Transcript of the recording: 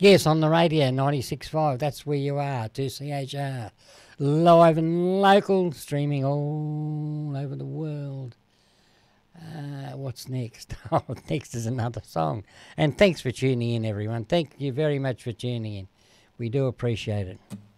Yes, on the radio, 96.5. That's where you are, 2CHR. Live and local, streaming all over the world. What's next? Oh, next is another song. And thanks for tuning in, everyone. Thank you very much for tuning in. We do appreciate it.